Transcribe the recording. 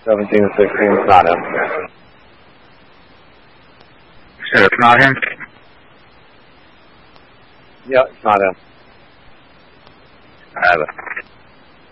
1716, it's not him. So it's not him? Yeah, it's not him. I have it.